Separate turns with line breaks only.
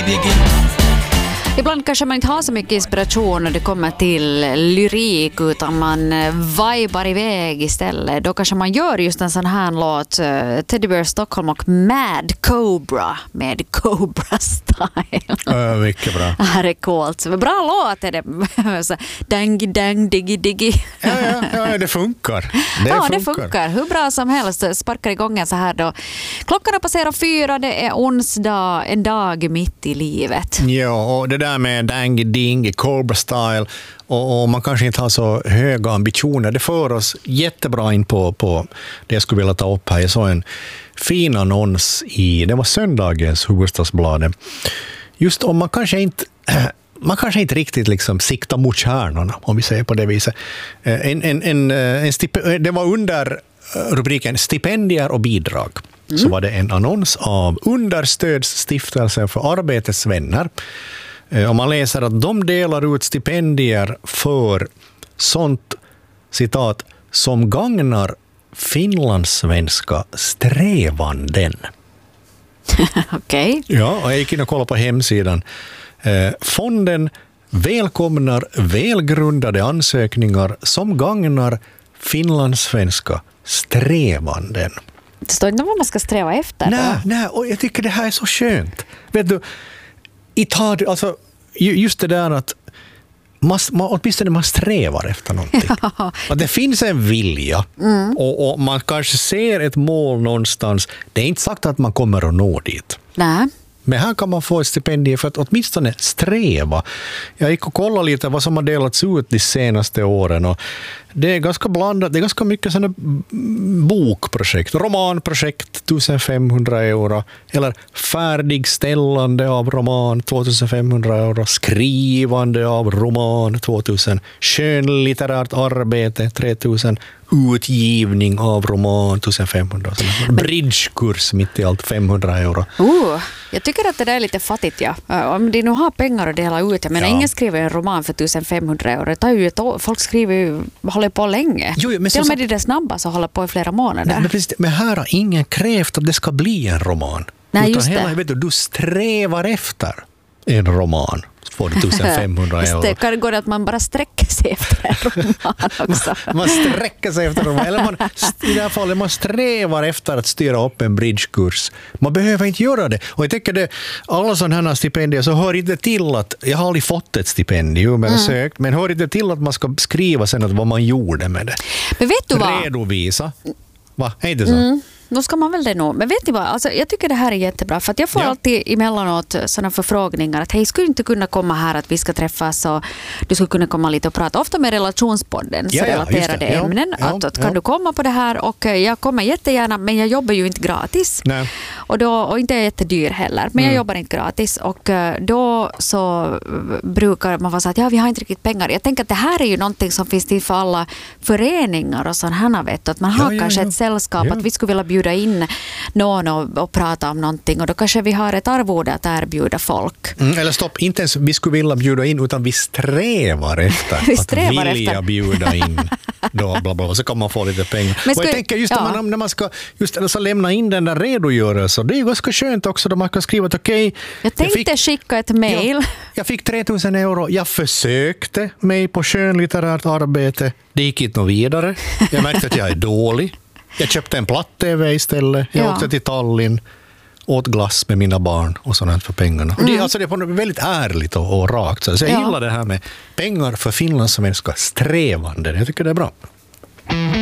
Ibland kanske man inte har så mycket inspiration när det kommer till lyrik, utan man vibar iväg istället. Då kanske man gör just en sån här låt, Teddy Bear Stockholm och Mad Cobra med Cobra Style.
Mycket bra.
Det här är coolt. Bra låt är det. Så, dangi dang diggi diggi.
Ja, det funkar.
Det funkar. Hur bra som helst. Sparkar igång en så här då. Klockan har passerat 4, det är onsdag, en dag mitt i livet.
Ja, och det där med dang-ding, Cobra Style och man kanske inte har så höga ambitioner. Det för oss jättebra in på det jag skulle vilja ta upp här. Jag såg en fin annons det var söndagens Hufvudstadsbladet. Just om man kanske inte riktigt liksom siktar mot kärnorna, om vi säger på det viset. Det var under rubriken stipendier och bidrag. Så var det en annons av Understödsstiftelsen för arbetets vänner. Och man läser att de delar ut stipendier för sånt, citat, som gagnar finlandssvenska strävanden.
Okej.
Ja, och jag gick in och kollade på hemsidan. Fonden välkomnar välgrundade ansökningar som gagnar finlandssvenska strävanden.
Det står inte vad man ska sträva efter.
Nej, och jag tycker det här är så skönt. Vet du, alltså, just det där att åtminstone man strävar efter någonting. Ja. Att det finns en vilja och man kanske ser ett mål någonstans. Det är inte sagt att man kommer att nå dit.
Nej.
Men här kan man få ett stipendium för att åtminstone sträva. Jag gick och kollade lite vad som har delats ut de senaste åren. Och det är ganska blandat. Det är ganska mycket sådana bokprojekt. Romanprojekt, 1500 euro. Eller färdigställande av roman, 2500 euro. Skrivande av roman, 2000. Skönlitterärt arbete, 3000. Utgivning av roman, 1500. Bridgekurs mitt i allt, 500 euro.
Jag tycker att det där är lite fattigt, ja. Om de nu har pengar att dela ut, jag menar, ingen skriver en roman för 1500 euro. Det tar ju folk håller på länge. Till och med det snabba så håller på i flera månader.
Men här har ingen krävt att det ska bli en roman.
Nej, just det.
Vet du strävar efter en roman. Får du 1500 euro.
Det kan gå att man bara sträcker sig efter en roman också.
man sträcker sig efter en roman. Eller i det här fallet man strävar efter att styra upp en bridgekurs. Man behöver inte göra det. Och jag tycker alla sådana här stipendier så hör inte till att, jag har aldrig fått ett stipendium eller sökt, men hör inte till att man ska skriva sen att vad man gjorde med det.
Men vet du vad?
Redovisa. Va? Är det så?
Då ska man väl det nog. Men vet ni vad? Alltså, jag tycker det här är jättebra. För att jag får alltid emellanåt sådana förfrågningar att hej, skulle inte kunna komma här att vi ska träffas och du skulle kunna komma lite och prata. Ofta med relationspodden, så relaterade ämnen. Kan du komma på det här? Och jag kommer jättegärna, men jag jobbar ju inte gratis.
Nej.
Och inte är jättedyr heller. Men jag jobbar inte gratis. Och då så brukar man vara så att vi har inte riktigt pengar. Jag tänker att det här är ju någonting som finns till för alla föreningar och sådana vet att man har kanske ett sällskap att vi skulle vilja bjuda in någon och prata om någonting, och då kanske vi har ett arvode att erbjuda folk.
Eller stopp, inte ens vi skulle vilja bjuda in, utan vi strävar efter bjuda in. Då, bla bla, så kan man få lite pengar. Och jag tänker just när man ska just lämna in den där redogörelsen, det är ju ganska skönt också då man kan skriva att
jag tänkte skicka ett mejl.
Jag fick 3000 euro, jag försökte mig på skönlitterärt arbete, det gick inte något vidare. Jag märkte att jag är dålig. Jag köpte en platt-tv istället. Jag åkte till Tallinn, åt glass med mina barn och sådant för pengarna. Och det är väldigt ärligt och rakt. Så jag gillar det här med pengar för finlandssvenska strävanden. Jag tycker det är bra.